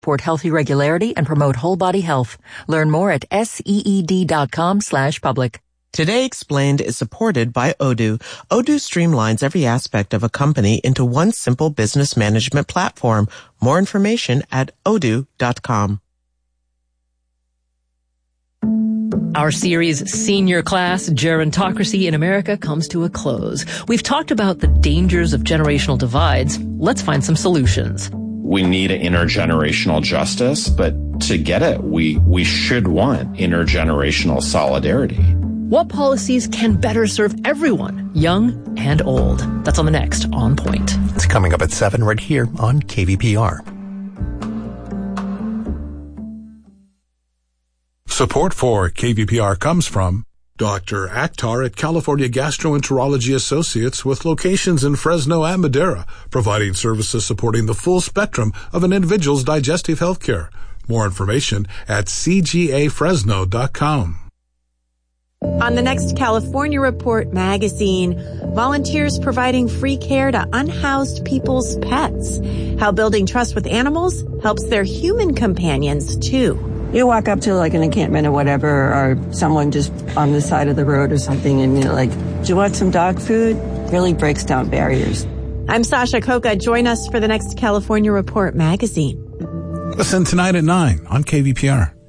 support healthy regularity, and promote whole body health. Learn more at SEED.com/public. Today Explained is supported by Odoo. Odoo streamlines every aspect of a company into one simple business management platform. More information at odoo.com. Our series, Senior Class Gerontocracy in America, comes to a close. We've talked about the dangers of generational divides. Let's find some solutions. We need intergenerational justice, but to get it, we should want intergenerational solidarity. What policies can better serve everyone, young and old? That's on the next On Point. It's coming up at 7 right here on KVPR. Support for KVPR comes from Dr. Akhtar at California Gastroenterology Associates with locations in Fresno and Madera, providing services supporting the full spectrum of an individual's digestive health care. More information at cgafresno.com. On the next California Report magazine, volunteers providing free care to unhoused people's pets. How building trust with animals helps their human companions, too. You walk up to like an encampment or whatever, or someone just on the side of the road or something, and you're like, do you want some dog food? Really breaks down barriers. I'm Sasha Coca. Join us for the next California Report magazine. Listen tonight at 9 on KVPR.